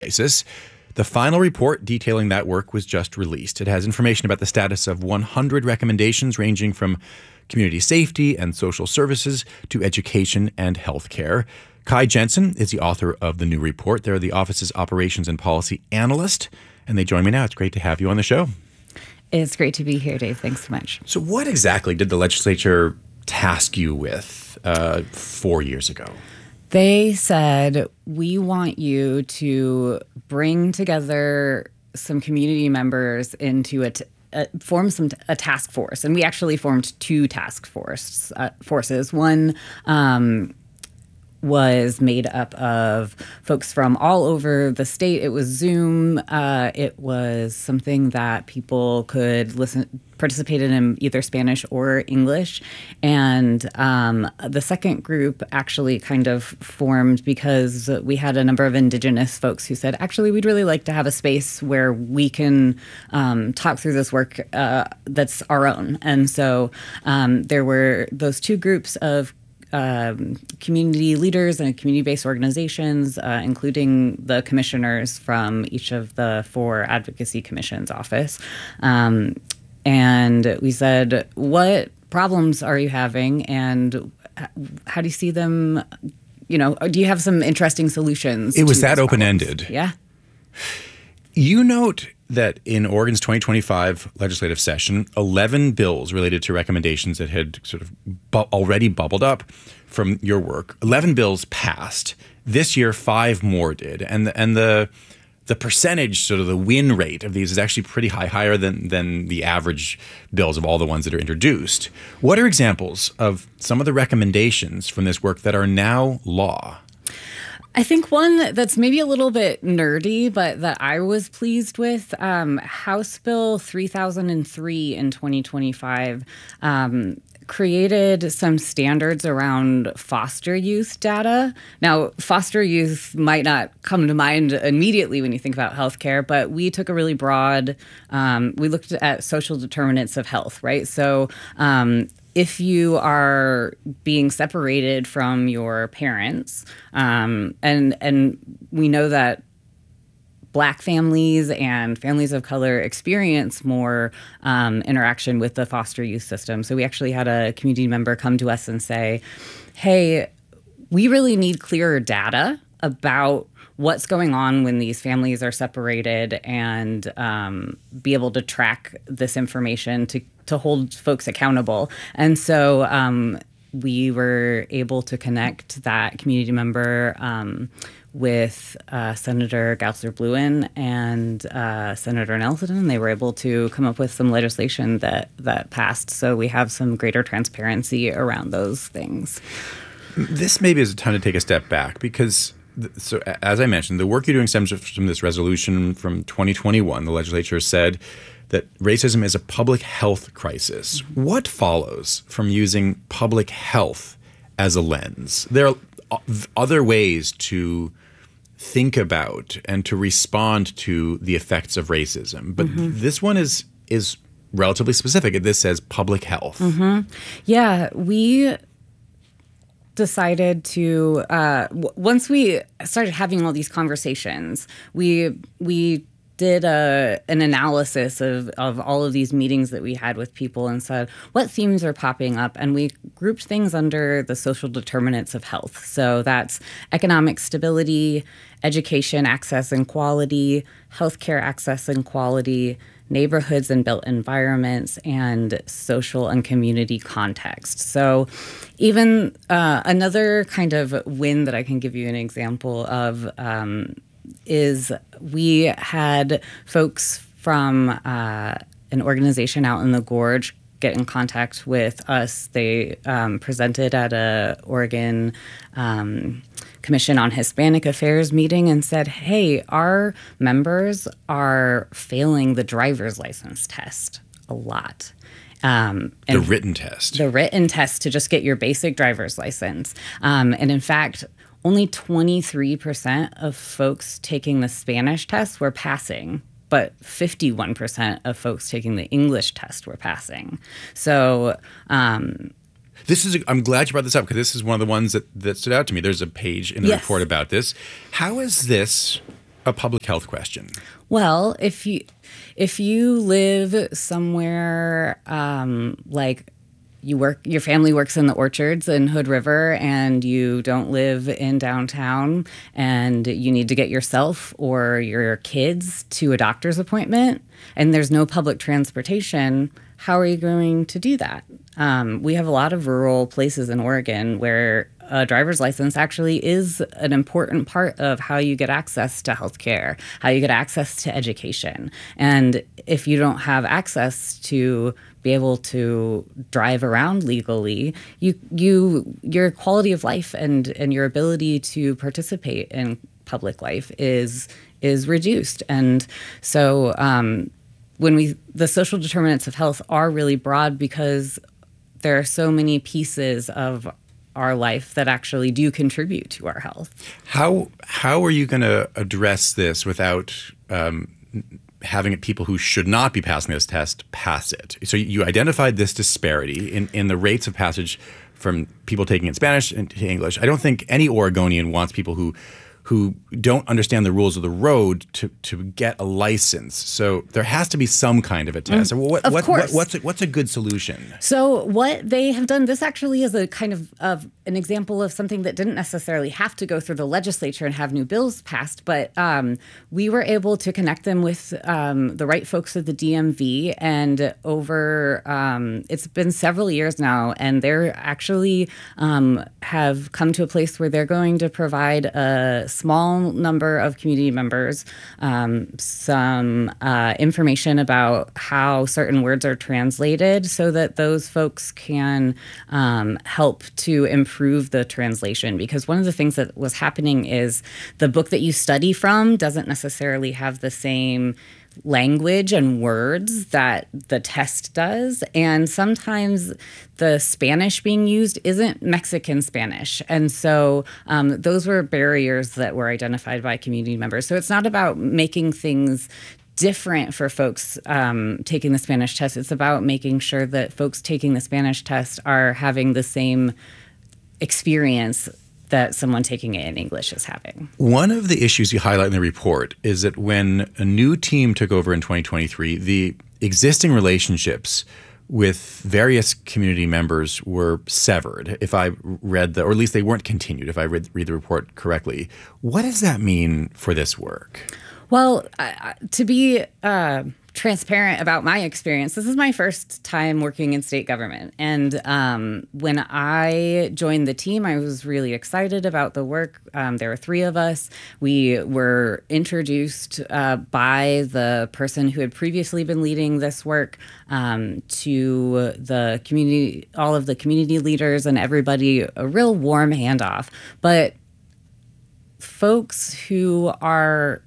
crisis. The final report detailing that work was just released. It has information about the status of 100 recommendations ranging from community safety and social services to education and healthcare. Kai Jensen is the author of the new report. They're the office's operations and policy analyst, and they join me now. It's great to have you on the show. It's great to be here, Dave. Thanks so much. So what exactly did the legislature task you with 4 years ago? They said, we want you to bring together some community members into form a task force. And we actually formed two task forces. One was made up of folks from all over the state. It was Zoom. It was something that people could participate in either Spanish or English. And the second group actually kind of formed because we had a number of Indigenous folks who said, actually, we'd really like to have a space where we can talk through this work that's our own. And so there were those two groups of community leaders and community-based organizations, including the commissioners from each of the 4 advocacy commissions office. And we said, what problems are you having and how do you see them? Do you have some interesting solutions? It was that open-ended. Yeah. You note that in Oregon's 2025 legislative session, 11 bills related to recommendations that had sort of already bubbled up from your work, 11 bills passed. This year, 5 more did. And the percentage, sort of the win rate of these is actually pretty high, higher than the average bills of all the ones that are introduced. What are examples of some of the recommendations from this work that are now law? I think one that's maybe a little bit nerdy, but that I was pleased with, House Bill 3003 in 2025 created some standards around foster youth data. Now, foster youth might not come to mind immediately when you think about healthcare, but we took a really broad, we looked at social determinants of health, right? So if you are being separated from your parents, and we know that Black families and families of color experience more interaction with the foster youth system. So we actually had a community member come to us and say, hey, we really need clearer data about what's going on when these families are separated and be able to track this information to hold folks accountable. And so we were able to connect that community member with Senator Gauser-Bluin and Senator Nelson, and they were able to come up with some legislation that passed. So we have some greater transparency around those things. This maybe is a time to take a step back because, so as I mentioned, the work you're doing stems from this resolution from 2021. The legislature said that racism is a public health crisis. What follows from using public health as a lens? There are other ways to think about and to respond to the effects of racism. But this one is relatively specific. This says public health. Yeah, we decided to, once we started having all these conversations, we did an analysis of all of these meetings that we had with people and said, what themes are popping up? And we grouped things under the social determinants of health. So that's economic stability, education access and quality, healthcare access and quality, neighborhoods and built environments, and social and community context. So even another kind of win that I can give you an example of is we had folks from an organization out in the Gorge get in contact with us. They presented at a Oregon Commission on Hispanic Affairs meeting and said, hey, our members are failing the driver's license test a lot. The written test. The written test to just get your basic driver's license. And in fact, only 23% of folks taking the Spanish test were passing, but 51% of folks taking the English test were passing. So I'm glad you brought this up because this is one of the ones that stood out to me. There's a page in the report about this. How is this a public health question? Well, if you live somewhere like your family works in the orchards in Hood River and you don't live in downtown and you need to get yourself or your kids to a doctor's appointment and there's no public transportation, how are you going to do that? We have a lot of rural places in Oregon where a driver's license actually is an important part of how you get access to healthcare, how you get access to education. And if you don't have access to be able to drive around legally, your quality of life and your ability to participate in public life is reduced. And so the social determinants of health are really broad because there are so many pieces of our life that actually do contribute to our health. How are you going to address this without having people who should not be passing this test pass it? So you identified this disparity in the rates of passage from people taking it Spanish into English. I don't think any Oregonian wants people who don't understand the rules of the road to get a license. So there has to be some kind of a test. Of course. What's a good solution? So what they have done, this actually is a kind of an example of something that didn't necessarily have to go through the legislature and have new bills passed, but we were able to connect them with the right folks at the DMV, and over it's been several years now, and they're actually have come to a place where they're going to provide a small number of community members some information about how certain words are translated so that those folks can help to improve the translation. Because one of the things that was happening is the book that you study from doesn't necessarily have the same language and words that the test does. And sometimes the Spanish being used isn't Mexican Spanish. And so those were barriers that were identified by community members. So it's not about making things different for folks taking the Spanish test. It's about making sure that folks taking the Spanish test are having the same experience that someone taking it in English is having. One of the issues you highlight in the report is that when a new team took over in 2023, the existing relationships with various community members were severed, if I read or at least they weren't continued, if I read the report correctly. What does that mean for this work? Well, to be transparent about my experience, this is my first time working in state government. And when I joined the team, I was really excited about the work. There were three of us. We were introduced by the person who had previously been leading this work to the community, all of the community leaders and everybody, a real warm handoff. But folks who are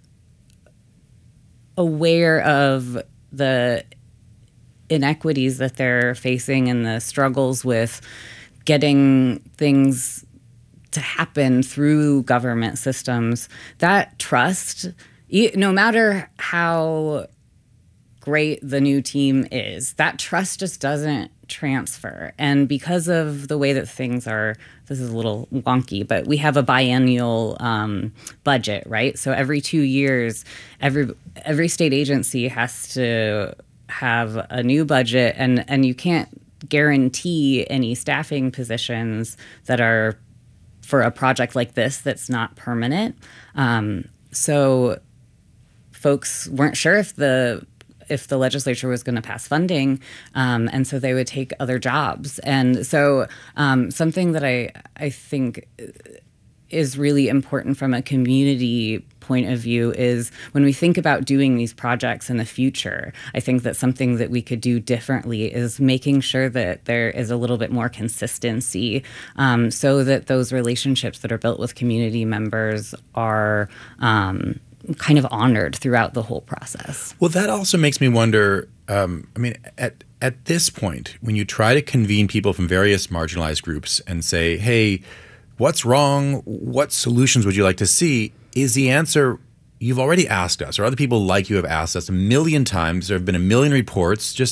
aware of the inequities that they're facing and the struggles with getting things to happen through government systems, that trust, no matter how great the new team is, that trust just doesn't transfer. And because of the way that things are, this is a little wonky, but we have a biennial budget, right? So every 2 years, every state agency has to have a new budget, and you can't guarantee any staffing positions that are for a project like this that's not permanent. So folks weren't sure if the legislature was going to pass funding, and so they would take other jobs. And so something that I think is really important from a community point of view is when we think about doing these projects in the future, I think that something that we could do differently is making sure that there is a little bit more consistency, so that those relationships that are built with community members are kind of honored throughout the whole process. Well, that also makes me wonder, at this point, when you try to convene people from various marginalized groups and say, hey, what's wrong? What solutions would you like to see? Is the answer, you've already asked us, or other people like you have asked us a million times. There have been a million reports. Just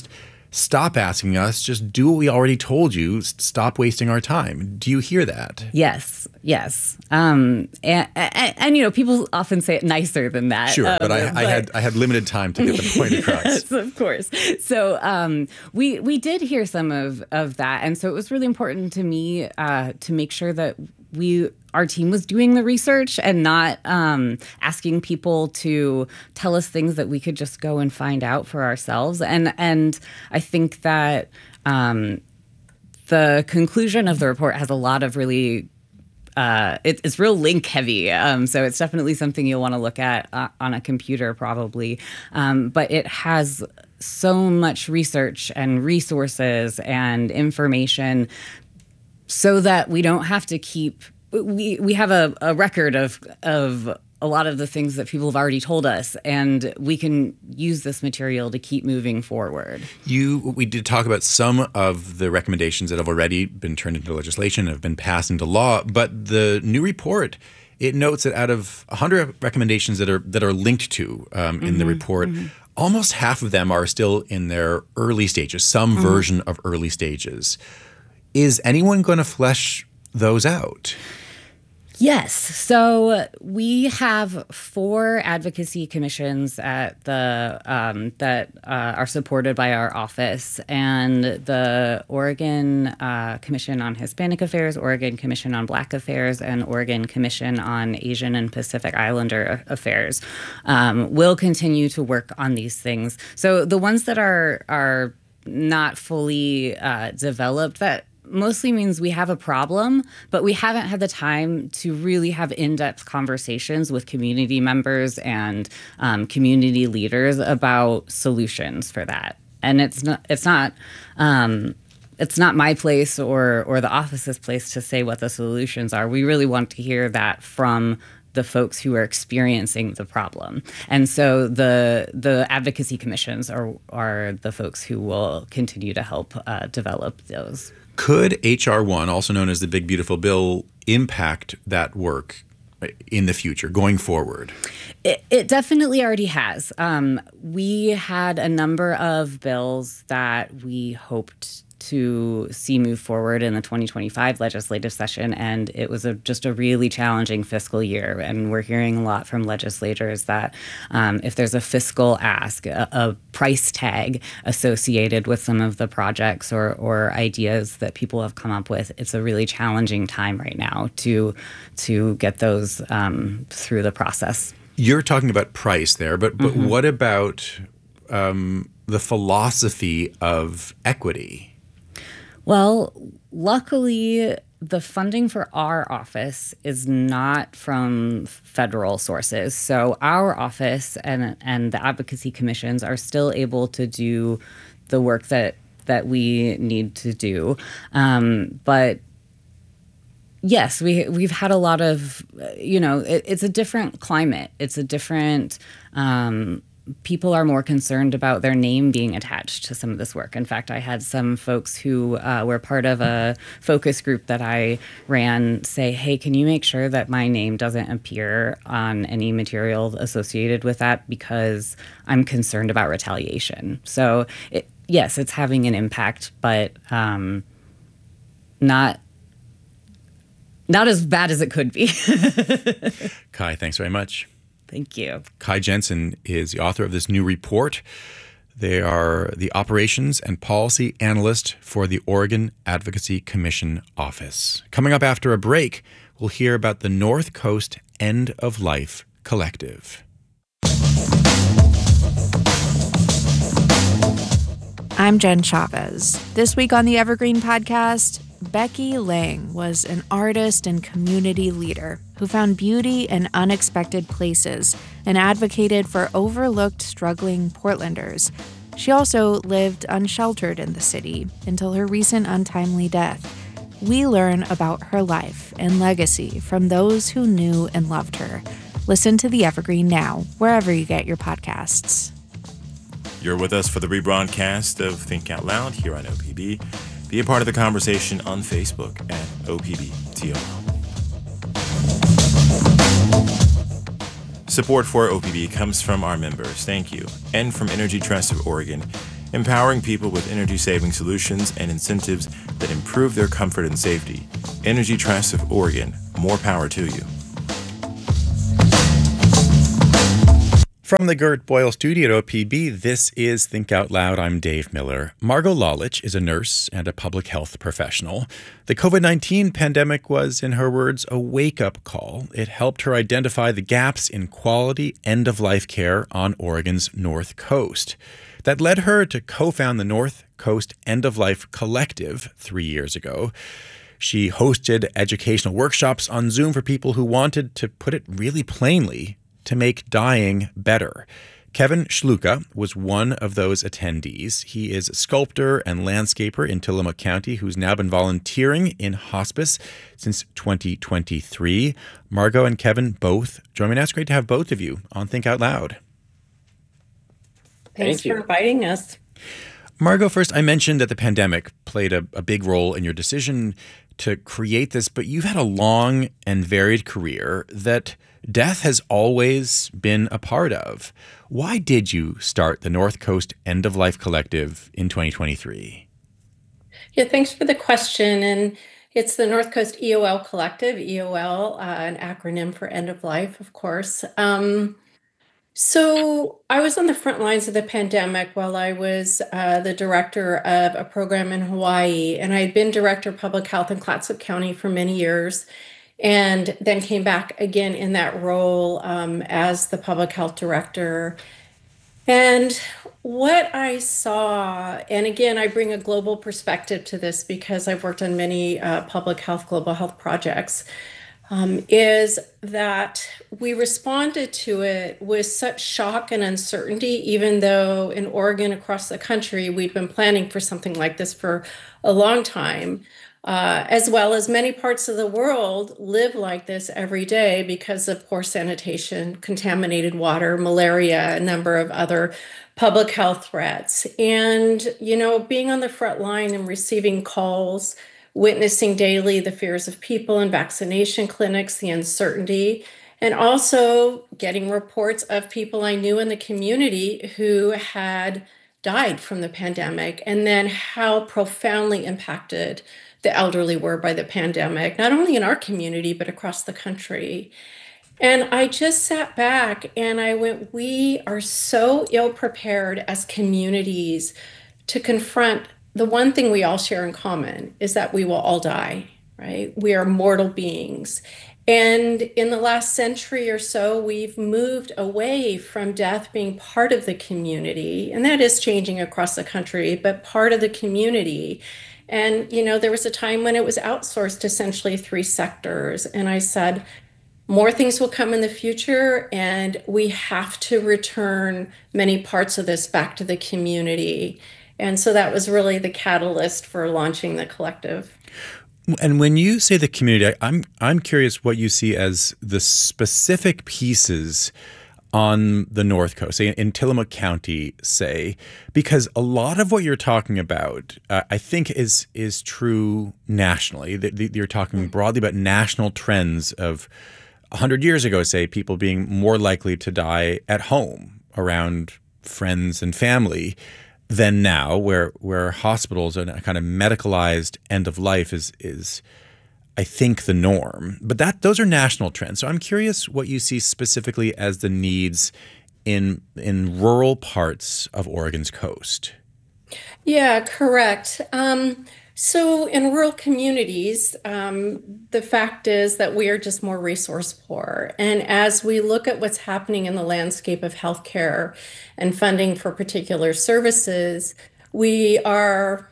stop asking us, just do what we already told you, stop wasting our time. Do you hear that? Yes. And people often say it nicer than that. Sure, but I had limited time to get the point across. Yes, of course. So we did hear some of that, and so it was really important to me to make sure that our team was doing the research and not asking people to tell us things that we could just go and find out for ourselves. And I think that the conclusion of the report has a lot of really it's real link heavy. So it's definitely something you'll want to look at on a computer probably. But it has so much research and resources and information so that we don't have to keep we have a record of a lot of the things that people have already told us, and we can use this material to keep moving forward. We did talk about some of the recommendations that have already been turned into legislation, have been passed into law, but the new report, it notes that out of 100 recommendations that are linked to in the report, almost half of them are still in their early stages, some version of early stages. Is anyone going to flesh those out? Yes. So we have 4 advocacy commissions at the that are supported by our office, and the Oregon Commission on Hispanic Affairs, Oregon Commission on Black Affairs, and Oregon Commission on Asian and Pacific Islander Affairs will continue to work on these things. So the ones that are not fully developed, that mostly means we have a problem, but we haven't had the time to really have in-depth conversations with community members and community leaders about solutions for that. And it's not my place or the office's place to say what the solutions are. We really want to hear that from the folks who are experiencing the problem. And so the advocacy commissions are the folks who will continue to help develop those. Could H.R. 1, also known as the Big Beautiful Bill, impact that work in the future, going forward? It definitely already has. We had a number of bills that we hoped to see move forward in the 2025 legislative session, and it was just a really challenging fiscal year. And we're hearing a lot from legislators that if there's a fiscal ask, a price tag associated with some of the projects or ideas that people have come up with, it's a really challenging time right now to get those through the process. You're talking about price there, but what about the philosophy of equity? Well, luckily, the funding for our office is not from federal sources. So our office and the advocacy commissions are still able to do the work that we need to do. But yes, we've had a lot of, it's a different climate. It's a different people are more concerned about their name being attached to some of this work. In fact, I had some folks who were part of a focus group that I ran say, hey, can you make sure that my name doesn't appear on any material associated with that, because I'm concerned about retaliation. So yes, it's having an impact, but not as bad as it could be. Kai, thanks very much. Thank you. Kai Jensen is the author of this new report. They are the Operations and Policy Analyst for the Oregon Advocacy Commission Office. Coming up after a break, we'll hear about the North Coast End of Life Collective. I'm Jen Chavez. This week on the Evergreen Podcast, Becky Lang was an artist and community leader who found beauty in unexpected places and advocated for overlooked, struggling Portlanders. She also lived unsheltered in the city until her recent untimely death. We learn about her life and legacy from those who knew and loved her. Listen to the Evergreen now, wherever you get your podcasts. You're with us for the rebroadcast of Think Out Loud here on OPB. Be a part of the conversation on Facebook at OPBTOL. Support for OPB comes from our members, thank you, and from Energy Trust of Oregon empowering people with energy-saving solutions and incentives that improve their comfort and safety. Energy Trust of Oregon, more power to you. From the Gert Boyle studio at OPB, this is Think Out Loud. I'm Dave Miller. Margot Lalich is a nurse and a public health professional. The COVID-19 pandemic was, in her words, a wake-up call. It helped her identify the gaps in quality end-of-life care on Oregon's North Coast. That led her to co-found the North Coast End-of-Life Collective 3 years ago. She hosted educational workshops on Zoom for people who wanted, to put it really plainly, to make dying better. Kevin Schluka was one of those attendees. He is a sculptor and landscaper in Tillamook County who's now been volunteering in hospice since 2023. Margot and Kevin both join me now. It's great to have both of you on Think Out Loud. Thanks for inviting us. Margot, first, I mentioned that the pandemic played a big role in your decision to create this, but you've had a long and varied career that death has always been a part of. Why did you start the North Coast End of Life Collective in 2023? Yeah, thanks for the question. And it's the North Coast EOL Collective, EOL, an acronym for End of Life, of course. So I was on the front lines of the pandemic while I was the director of a program in Hawaii, and I had been director of public health in Clatsop County for many years, and then came back again in that role as the public health director. And what I saw, and again, I bring a global perspective to this because I've worked on many public health, global health projects, is that we responded to it with such shock and uncertainty, even though in Oregon, across the country, we'd been planning for something like this for a long time, as well as many parts of the world live like this every day because of poor sanitation, contaminated water, malaria, a number of other public health threats. And, being on the front line and receiving calls, witnessing daily the fears of people in vaccination clinics, the uncertainty, and also getting reports of people I knew in the community who had died from the pandemic, and then how profoundly impacted the elderly were by the pandemic, not only in our community, but across the country. And I just sat back and I went, we are so ill prepared as communities to confront the one thing we all share in common is that we will all die, right? We are mortal beings. And in the last century or so, we've moved away from death being part of the community. And that is changing across the country, but part of the community. And, there was a time when it was outsourced to essentially 3 sectors. And I said, more things will come in the future, and we have to return many parts of this back to the community. And so that was really the catalyst for launching the collective. And when you say the community, I'm curious what you see as the specific pieces on the North Coast, say in Tillamook County, say, because a lot of what you're talking about, I think, is true nationally. You're talking broadly about national trends of 100 years ago, say, people being more likely to die at home around friends and family than now, where hospitals and a kind of medicalized end of life is I think, the norm. But those are national trends. So I'm curious what you see specifically as the needs in rural parts of Oregon's coast. Yeah, correct. So in rural communities, the fact is that we are just more resource poor. And as we look at what's happening in the landscape of healthcare and funding for particular services, we are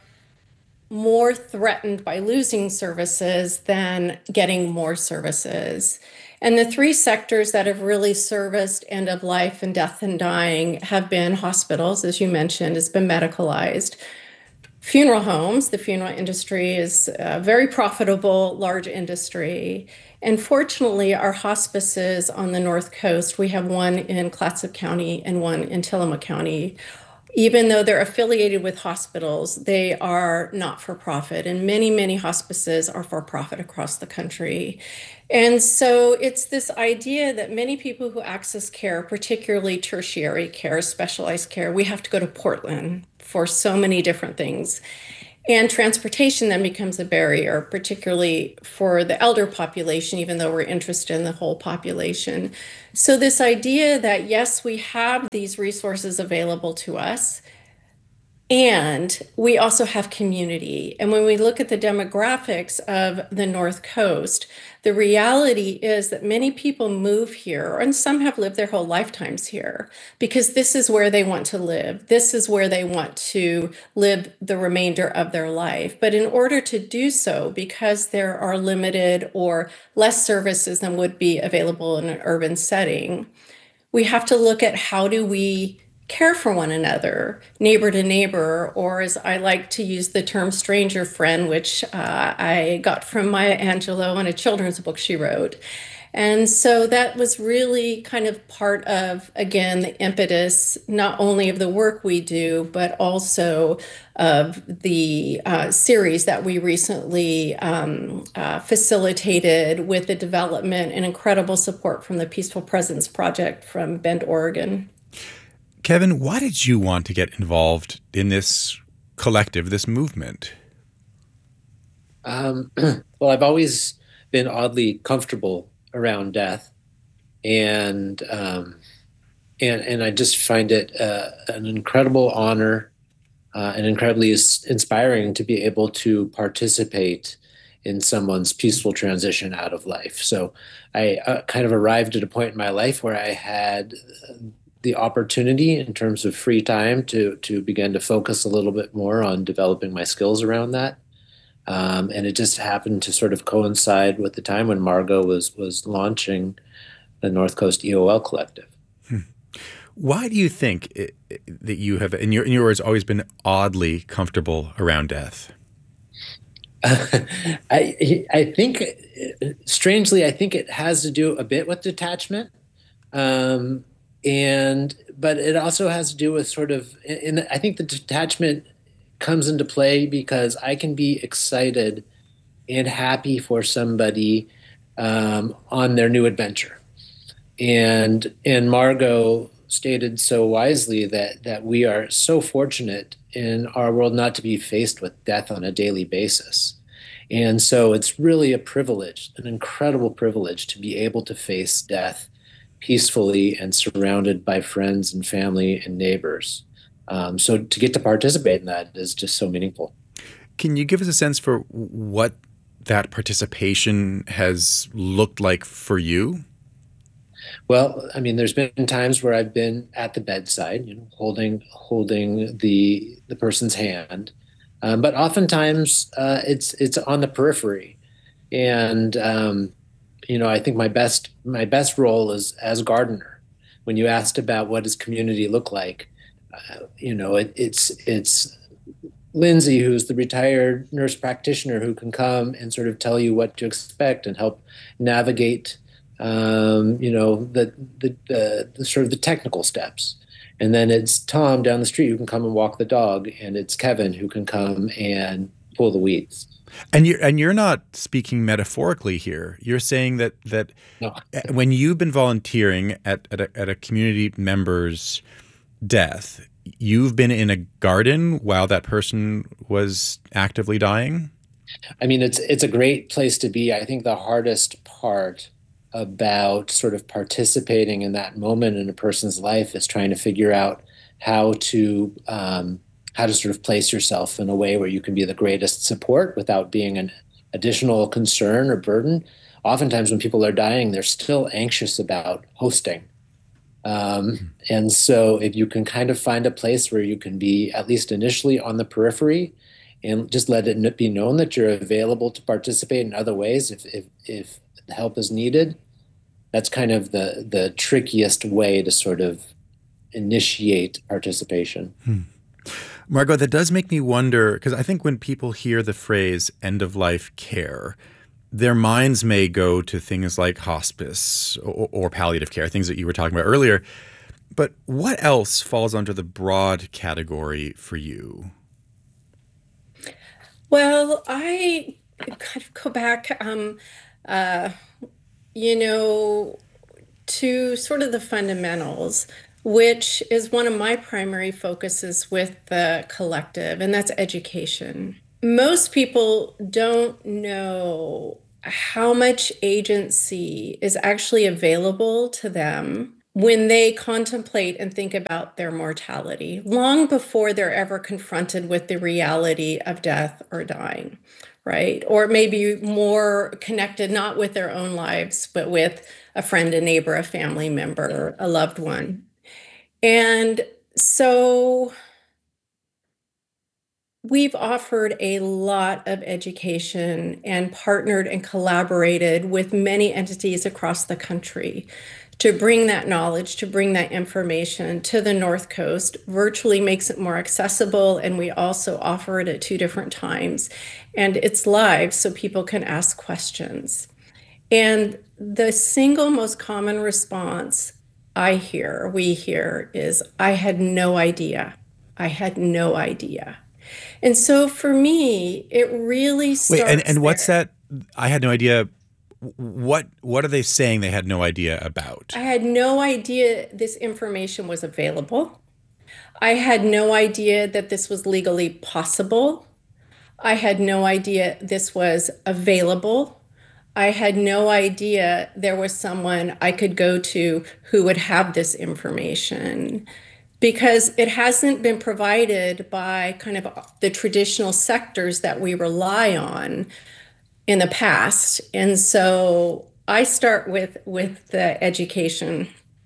more threatened by losing services than getting more services. And the 3 sectors that have really serviced end of life and death and dying have been hospitals, as you mentioned, has been medicalized. Funeral homes, the funeral industry is a very profitable, large industry. And fortunately, our hospices on the North Coast, we have one in Clatsop County and one in Tillamook County. Even though they're affiliated with hospitals, they are not for profit. And many, many hospices are for profit across the country. And so it's this idea that many people who access care, particularly tertiary care, specialized care, we have to go to Portland for so many different things. And transportation then becomes a barrier, particularly for the elder population, even though we're interested in the whole population. So, this idea that yes, we have these resources available to us, and we also have community. And when we look at the demographics of the North Coast, the reality is that many people move here, and some have lived their whole lifetimes here, because this is where they want to live. This is where they want to live the remainder of their life. But in order to do so, because there are limited or less services than would be available in an urban setting, we have to look at how do we care for one another, neighbor to neighbor, or as I like to use the term stranger friend, which I got from Maya Angelou in a children's book she wrote. And so that was really kind of part of, again, the impetus, not only of the work we do, but also of the series that we recently facilitated with the development and incredible support from the Peaceful Presence Project from Bend, Oregon. Kevin, why did you want to get involved in this collective, this movement? Well, I've always been oddly comfortable around death, and I just find it an incredible honor and incredibly inspiring to be able to participate in someone's peaceful transition out of life. So I kind of arrived at a point in my life where I had the opportunity in terms of free time to begin to focus a little bit more on developing my skills around that. And it just happened to sort of coincide with the time when Margot was launching the North Coast EOL Collective. Why do you think that you have, in your words, always been oddly comfortable around death? I think, strangely, I think it has to do a bit with detachment. But it also has to do with sort of, and I think the detachment comes into play because I can be excited and happy for somebody on their new adventure. And Margot stated so wisely that we are so fortunate in our world not to be faced with death on a daily basis. And so it's really a privilege, an incredible privilege to be able to face death peacefully and surrounded by friends and family and neighbors. So to get to participate in that is just so meaningful. Can you give us a sense for what that participation has looked like for you? Well, I mean, there's been times where I've been at the bedside, holding the person's hand, but oftentimes it's on the periphery, and I think my best role is as gardener. When you asked about what does community look like, it's Lindsay, who's the retired nurse practitioner, who can come and sort of tell you what to expect and help navigate, the sort of the technical steps. And then it's Tom down the street who can come and walk the dog, and it's Kevin who can come and pull the weeds. And you're not speaking metaphorically here. You're saying that No. when you've been volunteering at a community member's death, you've been in a garden while that person was actively dying? I mean, it's a great place to be. I think the hardest part about sort of participating in that moment in a person's life is trying to figure out how to sort of place yourself in a way where you can be the greatest support without being an additional concern or burden. Oftentimes when people are dying, they're still anxious about hosting. And so if you can kind of find a place where you can be at least initially on the periphery and just let it be known that you're available to participate in other ways if help is needed, that's kind of the trickiest way to sort of initiate participation. Margot, that does make me wonder, because I think when people hear the phrase end-of-life care, their minds may go to things like hospice or palliative care, things that you were talking about earlier. But what else falls under the broad category for you? Well, I kind of go back, to sort of the fundamentals. which is one of my primary focuses with the collective, and that's education. Most people don't know how much agency is actually available to them when they contemplate and think about their mortality, long before they're ever confronted with the reality of death or dying, right? Or maybe more connected, not with their own lives, but with a friend, a neighbor, a family member, a loved one. And so we've offered a lot of education and partnered and collaborated with many entities across the country to bring that knowledge, to bring that information to the North Coast. Virtually makes it more accessible, and we also offer it at 2 different times. And it's live, so people can ask questions. And the single most common response we hear is, I had no idea. I had no idea. And so for me, it really starts. Wait, and what's there. that? I had no idea. What are they saying they had no idea about? I had no idea this information was available. I had no idea that this was legally possible. I had no idea this was available. I had no idea there was someone I could go to who would have this information, because it hasn't been provided by kind of the traditional sectors that we rely on in the past. And so I start with the education.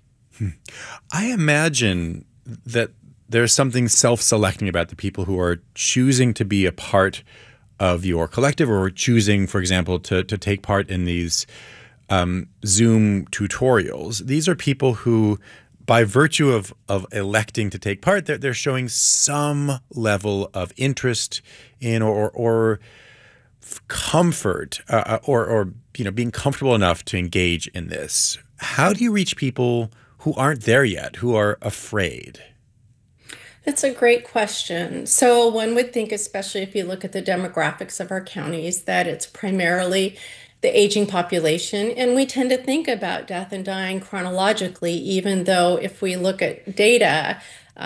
I imagine that there's something self-selecting about the people who are choosing to be a part of your collective, or choosing, for example, to take part in these Zoom tutorials. These are people who, by virtue of electing to take part, they're showing some level of interest in or comfort, or being comfortable enough to engage in this. How do you reach people who aren't there yet, who are afraid? That's a great question. So one would think, especially if you look at the demographics of our counties, that it's primarily the aging population. And we tend to think about death and dying chronologically, even though if we look at data,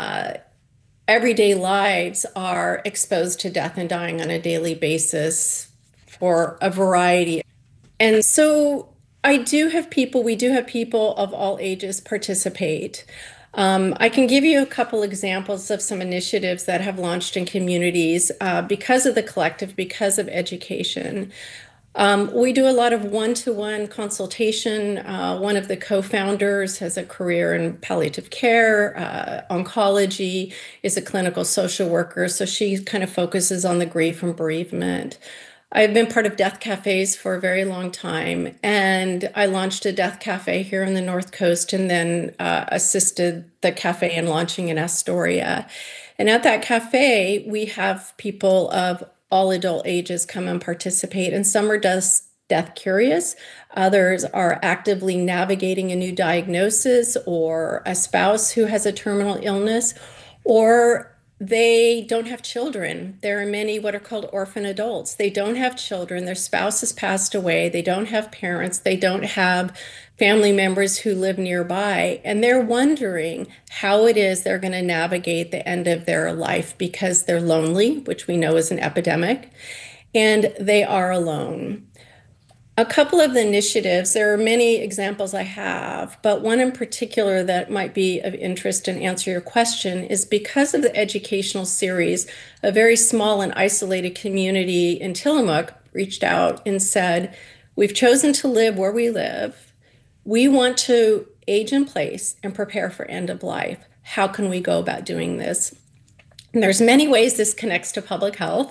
everyday lives are exposed to death and dying on a daily basis for a variety. And so we do have people of all ages participate. I can give you a couple examples of some initiatives that have launched in communities because of the collective, because of education. We do a lot of one-to-one consultation. One of the co-founders has a career in palliative care, oncology, is a clinical social worker, so she kind of focuses on the grief and bereavement. I've been part of death cafes for a very long time, and I launched a death cafe here in the North Coast, and then assisted the cafe in launching in Astoria. And at that cafe, we have people of all adult ages come and participate, and some are death curious. Others are actively navigating a new diagnosis, or a spouse who has a terminal illness, or they don't have children. There are many what are called orphan adults. They don't have children. Their spouse has passed away. They don't have parents. They don't have family members who live nearby. And they're wondering how it is they're going to navigate the end of their life, because they're lonely, which we know is an epidemic, and they are alone. A couple of the initiatives, there are many examples I have, but one in particular that might be of interest and answer your question is because of the educational series, a very small and isolated community in Tillamook reached out and said, we've chosen to live where we live. We want to age in place and prepare for end of life. How can we go about doing this? And there's many ways this connects to public health,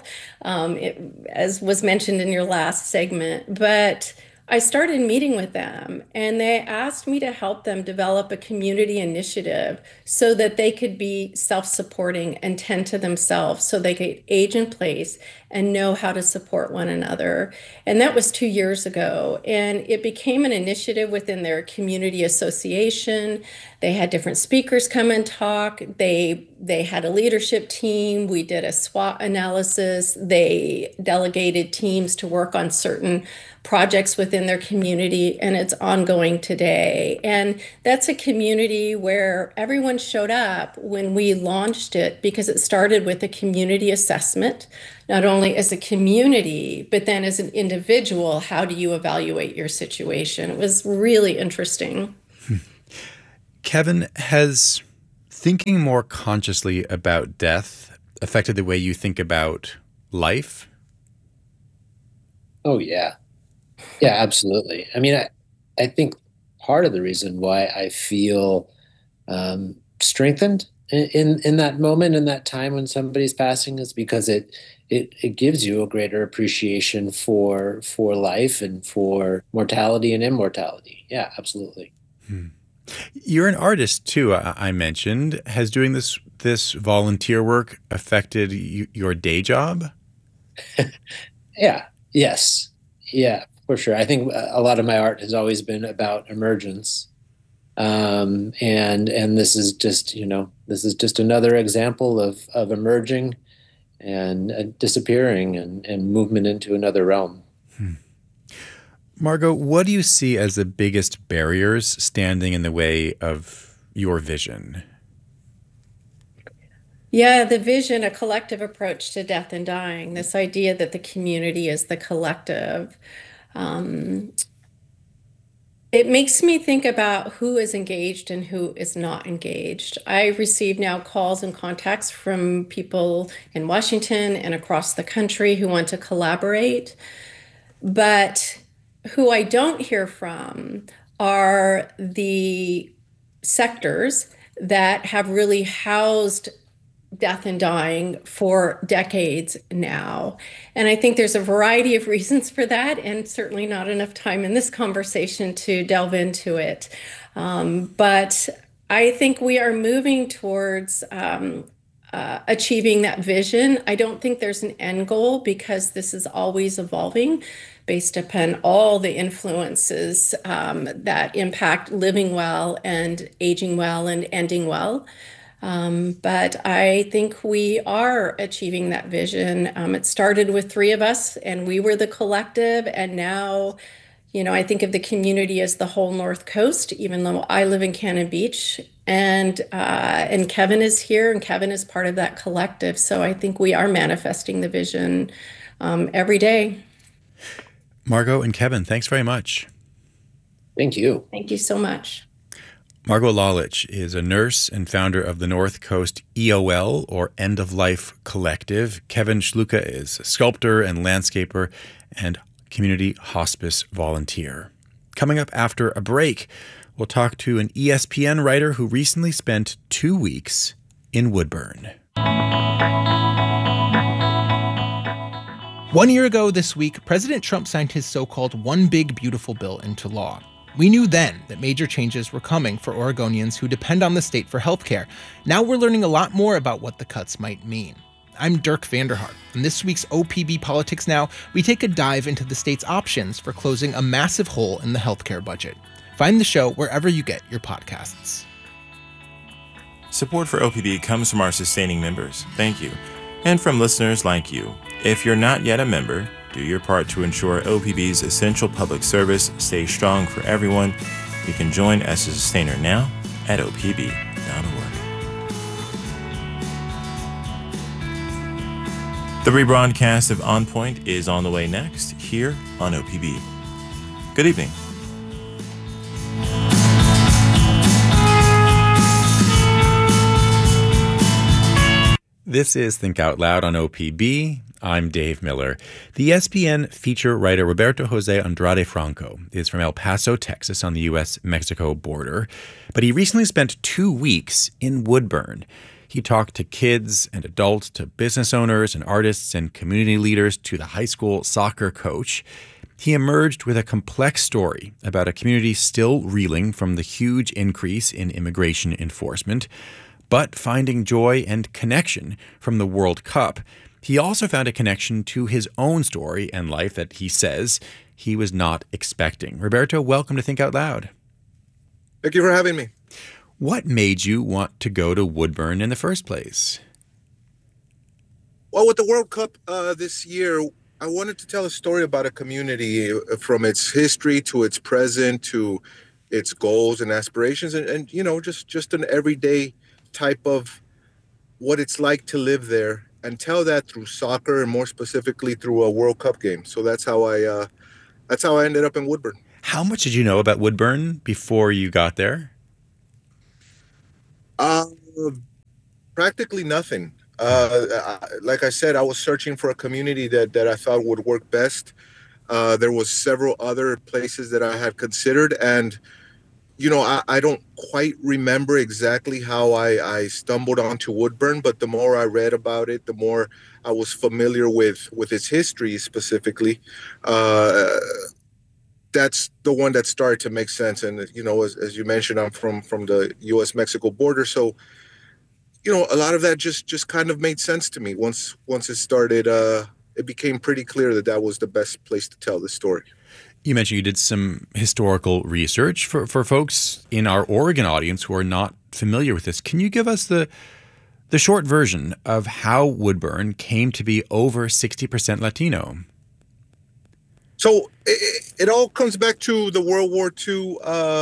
as was mentioned in your last segment, but I started meeting with them, and they asked me to help them develop a community initiative so that they could be self-supporting and tend to themselves, so they could age in place and know how to support one another. And that was 2 years ago. And it became an initiative within their community association. They had different speakers come and talk. They had a leadership team. We did a SWOT analysis. They delegated teams to work on certain projects within their community, and it's ongoing today. And that's a community where everyone showed up when we launched it, because it started with a community assessment, not only as a community, but then as an individual. How do you evaluate your situation? It was really interesting. Kevin, has thinking more consciously about death affected the way you think about life? Oh, yeah. Yeah, absolutely. I mean, I think part of the reason why I feel strengthened in that moment, in that time when somebody's passing, is because it gives you a greater appreciation for life and for mortality and immortality. Yeah, absolutely. You're an artist too, I mentioned. Has doing this volunteer work affected your day job? Yeah. Yes. Yeah, for sure. I think a lot of my art has always been about emergence. And this is just, this is just another example of emerging and disappearing and movement into another realm. Margot, what do you see as the biggest barriers standing in the way of your vision? Yeah, the vision, a collective approach to death and dying, this idea that the community is the collective. It makes me think about who is engaged and who is not engaged. I receive now calls and contacts from people in Washington and across the country who want to collaborate. But who I don't hear from are the sectors that have really housed death and dying for decades now. And I think there's a variety of reasons for that, and certainly not enough time in this conversation to delve into it. But I think we are moving towards achieving that vision. I don't think there's an end goal, because this is always evolving based upon all the influences that impact living well and aging well and ending well. But I think we are achieving that vision. It started with three of us, and we were the collective. And now, I think of the community as the whole North Coast, even though I live in Cannon Beach. And Kevin is here, and Kevin is part of that collective. So I think we are manifesting the vision every day. Margot and Kevin, thanks very much. Thank you. Thank you so much. Margot Lalich is a nurse and founder of the North Coast EOL, or End of Life Collective. Kevin Schluka is a sculptor and landscaper and community hospice volunteer. Coming up after a break, we'll talk to an ESPN writer who recently spent 2 weeks in Woodburn. 1 year ago this week, President Trump signed his so-called One Big Beautiful Bill into law. We knew then that major changes were coming for Oregonians who depend on the state for healthcare. Now we're learning a lot more about what the cuts might mean. I'm Dirk Vanderhart. In this week's OPB Politics Now, we take a dive into the state's options for closing a massive hole in the healthcare budget. Find the show wherever you get your podcasts. Support for OPB comes from our sustaining members. Thank you. And from listeners like you. If you're not yet a member, do your part to ensure OPB's essential public service stays strong for everyone. You can join as a sustainer now at opb.org. The rebroadcast of On Point is on the way next here on OPB. Good evening. This is Think Out Loud on OPB. I'm Dave Miller. The ESPN feature writer Roberto Jose Andrade Franco is from El Paso, Texas, on the U.S.-Mexico border. But he recently spent 2 weeks in Woodburn. He talked to kids and adults, to business owners and artists and community leaders, to the high school soccer coach. He emerged with a complex story about a community still reeling from the huge increase in immigration enforcement, but finding joy and connection from the World Cup. He also found a connection to his own story and life that he says he was not expecting. Roberto, welcome to Think Out Loud. Thank you for having me. What made you want to go to Woodburn in the first place? Well, with the World Cup this year, I wanted to tell a story about a community from its history to its present to its goals and aspirations, and just an everyday type of what it's like to live there, and tell that through soccer and more specifically through a World Cup game. So that's how I ended up in Woodburn. How much did you know about Woodburn before you got there? Uh, Practically nothing. Like I said, I was searching for a community that I thought would work best. There was several other places that I had considered, and I don't quite remember exactly how I stumbled onto Woodburn, but the more I read about it, the more I was familiar with its history specifically. Uh, that's the one that started to make sense. And as you mentioned, I'm from the U.S. Mexico border, so a lot of that just kind of made sense to me once it started. It became pretty clear that was the best place to tell the story. You mentioned you did some historical research for folks in our Oregon audience who are not familiar with this. Can you give us the short version of how Woodburn came to be over 60% Latino? So it all comes back to the World War II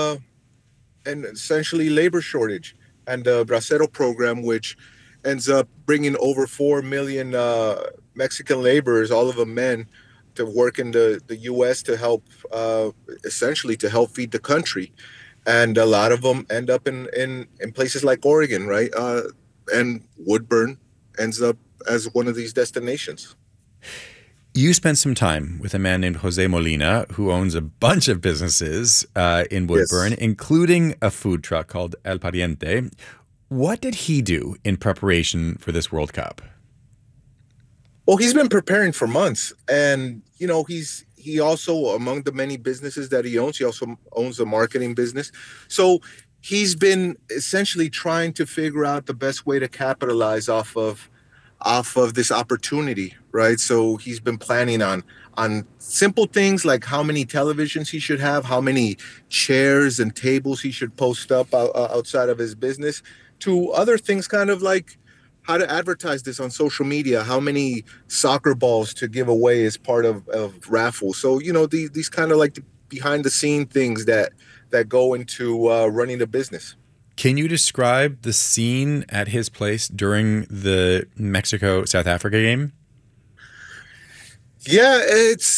and essentially labor shortage and the Bracero program, which ends up bringing over 4 million Mexican laborers, all of them men, to work in the U.S. to help, essentially to help feed the country. And a lot of them end up in places like Oregon, right? And Woodburn ends up as one of these destinations. You spent some time with a man named Jose Molina, who owns a bunch of businesses in Woodburn, Yes. including a food truck called El Pariente. What did he do in preparation for this World Cup? Well, he's been preparing for months, and he also, among the many businesses that he also owns a marketing business. So he's been essentially trying to figure out the best way to capitalize off of this opportunity, right? So he's been planning on simple things like how many televisions he should have, how many chairs and tables he should post up outside of his business, to other things kind of like how to advertise this on social media, how many soccer balls to give away as part of raffles. So these kind of like the behind the scene things that go into running a business. Can you describe the scene at his place during the Mexico-South Africa game? Yeah, it's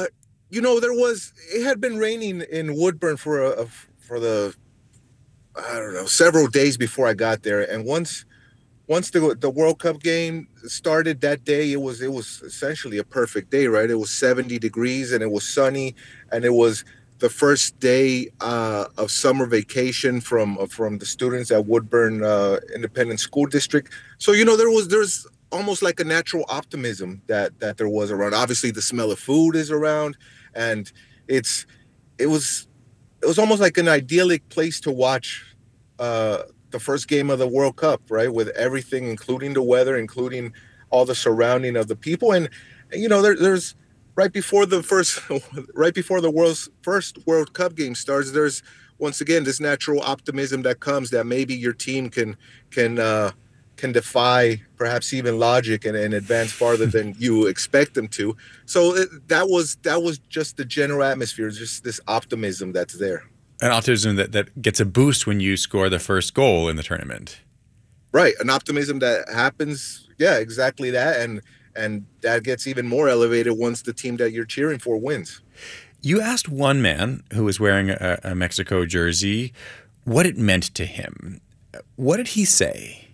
it had been raining in Woodburn for the I don't know, several days before I got there, and once the World Cup game started that day, it was essentially a perfect day, right? It was 70 degrees and it was sunny, and it was the first day of summer vacation from the students at Woodburn Independent School District. So there's almost like a natural optimism that there was around. Obviously, the smell of food is around, and it's it was it was almost like an idyllic place to watch the first game of the World Cup, right? With everything, including the weather, including all the surrounding of the people, and there's right before the first, right before the world's first World Cup game starts. There's once again this natural optimism that comes that maybe your team can defy perhaps even logic and advance farther than you expect them to. So that was just the general atmosphere, just this optimism that's there. An optimism that gets a boost when you score the first goal in the tournament. Right, an optimism that happens, yeah, exactly that, and that gets even more elevated once the team that you're cheering for wins. You asked one man who was wearing a Mexico jersey what it meant to him. What did he say?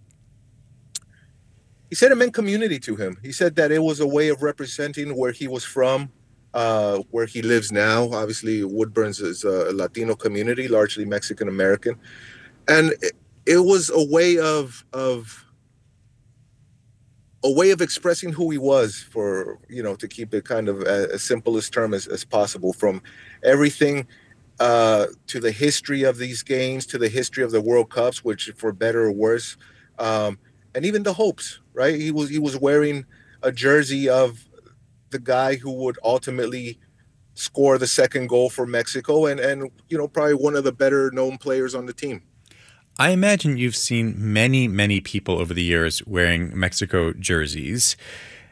He said it meant community to him. He said that it was a way of representing where he was from, where he lives now. Obviously, Woodburns is a Latino community, largely Mexican American, and it was a way of expressing who he was, for to keep it kind of as simple as term as possible, from everything to the history of these games, to the history of the World Cups, which for better or worse, and even the hopes, right? He was wearing a jersey of the guy who would ultimately score the second goal for Mexico, and probably one of the better known players on the team. I imagine you've seen many, many people over the years wearing Mexico jerseys.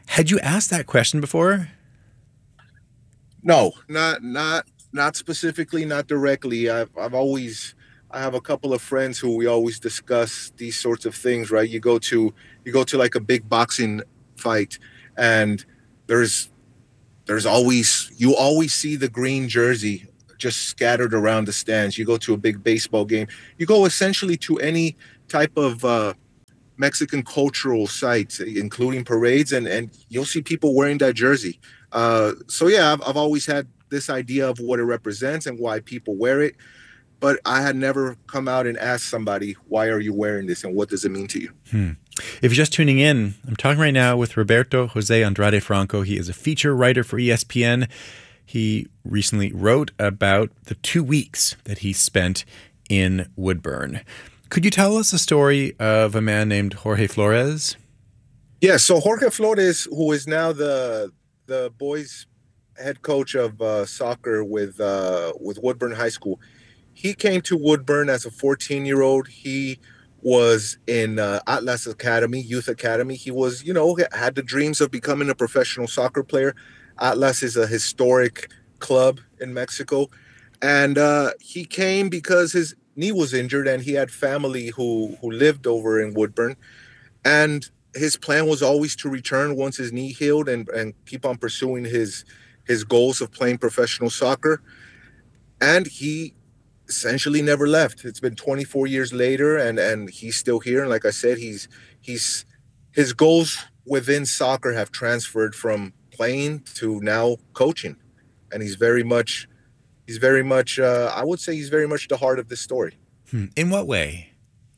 Had you asked that question before? No, not specifically, not directly. I have a couple of friends who we always discuss these sorts of things, right? You go to like a big boxing fight, and there's you always see the green jersey just scattered around the stands. You go to a big baseball game, you go essentially to any type of Mexican cultural sites, including parades, and you'll see people wearing that jersey. So yeah, I've always had this idea of what it represents and why people wear it, but I had never come out and asked somebody, why are you wearing this and what does it mean to you? If you're just tuning in, I'm talking right now with Roberto Jose Andrade Franco. He is a feature writer for ESPN. He recently wrote about the 2 weeks that he spent in Woodburn. Could you tell us a story of a man named Jorge Flores? Yeah, so Jorge Flores, who is now the boys' head coach of soccer with Woodburn High School, he came to Woodburn as a 14-year-old. He was in Atlas Academy, Youth Academy. He was, had the dreams of becoming a professional soccer player. Atlas is a historic club in Mexico. And he came because his knee was injured and he had family who lived over in Woodburn. And his plan was always to return once his knee healed and keep on pursuing his goals of playing professional soccer. And he essentially never left. It's been 24 years later and he's still here. And like I said, his goals within soccer have transferred from playing to now coaching. And he's very much I would say he's very much the heart of this story. In what way?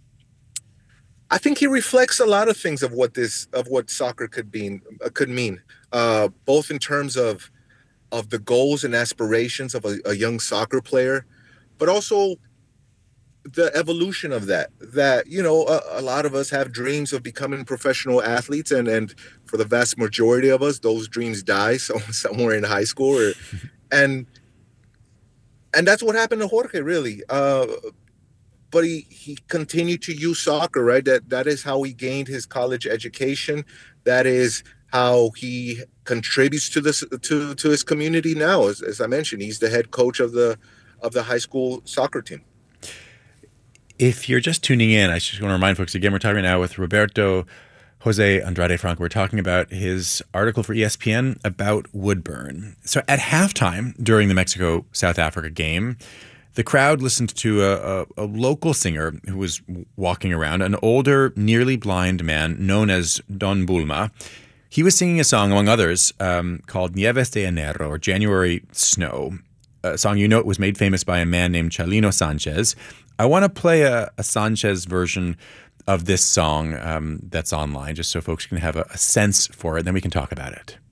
I think he reflects a lot of things of what soccer could mean, both in terms of the goals and aspirations of a young soccer player, but also the evolution of that, a lot of us have dreams of becoming professional athletes. And for the vast majority of us, those dreams die somewhere in high school and that's what happened to Jorge, really. But he continued to use soccer, right? That is how he gained his college education. That is how he contributes to this to his community now. As I mentioned, he's the head coach of the high school soccer team. If you're just tuning in, I just want to remind folks again, we're talking right now with Roberto Jose Andrade Franco. We're talking about his article for ESPN about Woodburn. So at halftime during the Mexico-South Africa game, the crowd listened to a local singer who was walking around, an older, nearly blind man known as Don Bulma. He was singing a song, among others, called Nieves de Enero, or January Snow, a song it was made famous by a man named Chalino Sanchez. I want to play a Sanchez version of this song that's online, just so folks can have a sense for it, and then we can talk about it.